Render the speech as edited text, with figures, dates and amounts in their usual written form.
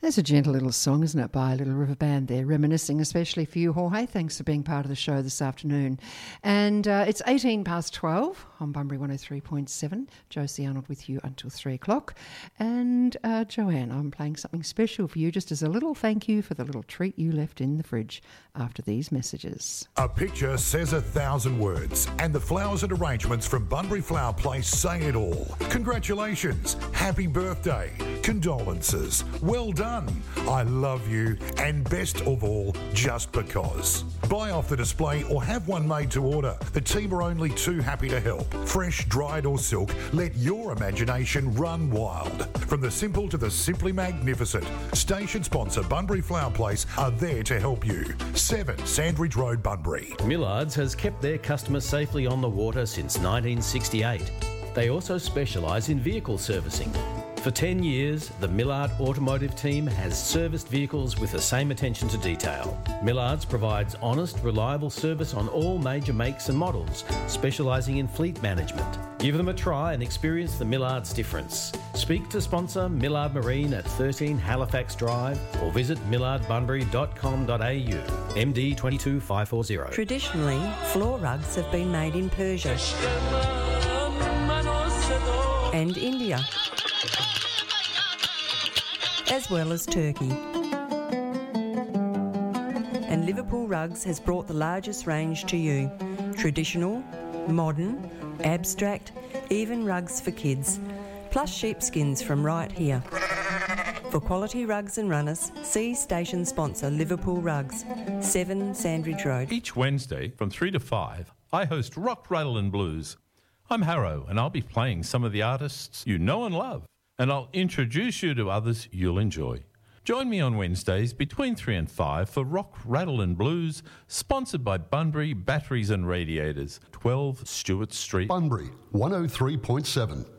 There's a gentle little song, isn't it, by a Little River Band there, reminiscing especially for you, Jorge. Thanks for being part of the show this afternoon. And it's 18 past 12 on Bunbury 103.7. Josie Arnold with you until 3 o'clock. And Joanne, I'm playing something special for you just as a little thank you for the little treat you left in the fridge after these messages. A picture says 1,000 words, and the flowers and arrangements from Bunbury Flower Place say it all. Congratulations, happy birthday, condolences, well done, I love you, and best of all, just because. Buy off the display or have one made to order. The team are only too happy to help. Fresh, dried or silk, let your imagination run wild. From the simple to the simply magnificent, station sponsor Bunbury Flower Place are there to help you. 7 Sandridge Road, Bunbury. Millards has kept their customers safely on the water since 1968. They also specialise in vehicle servicing. For 10 years, the Millard Automotive team has serviced vehicles with the same attention to detail. Millards provides honest, reliable service on all major makes and models, specialising in fleet management. Give them a try and experience the Millards difference. Speak to sponsor Millard Marine at 13 Halifax Drive or visit millardbunbury.com.au. MD 22540. Traditionally, floor rugs have been made in Persia and India, as well as Turkey. And Liverpool Rugs has brought the largest range to you. Traditional, modern, abstract, even rugs for kids, plus sheepskins from right here. For quality rugs and runners, see station sponsor Liverpool Rugs, 7 Sandridge Road. Each Wednesday from 3 to 5, I host Rock, Rattle and Blues. I'm Harrow, and I'll be playing some of the artists you know and love, and I'll introduce you to others you'll enjoy. Join me on Wednesdays between 3 and 5 for Rock, Rattle and Blues, sponsored by Bunbury Batteries and Radiators, 12 Stewart Street. Bunbury 103.7.